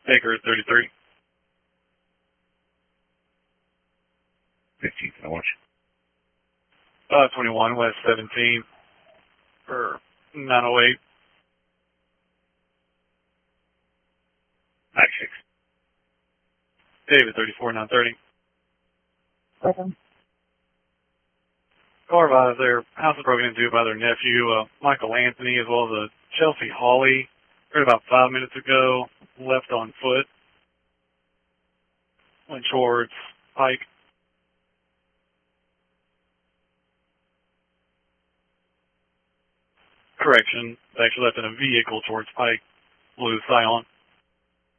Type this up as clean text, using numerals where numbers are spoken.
Baker 33. 15th, I watch. 521 West 17 for 908. 96. David 34 930. 7. Car by their house was broken into by their nephew, Michael Anthony, as well as Chelsea Hawley. Heard about 5 minutes ago. Left on foot. Went towards Pike. Correction. They actually left in a vehicle towards Pike. Blue Scion.